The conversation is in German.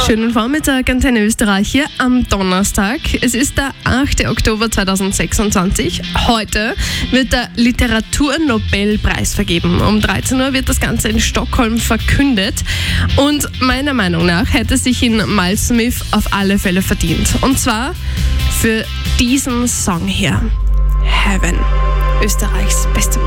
Schönen Vormittag, Antenne Österreich hier am Donnerstag. Es ist der 8. Oktober 2026. Heute wird der Literaturnobelpreis vergeben. Um 13 Uhr wird das Ganze in Stockholm verkündet. Und meiner Meinung nach hätte sich ihn Miles Smith auf alle Fälle verdient. Und zwar für diesen Song hier. Heaven. Österreichs beste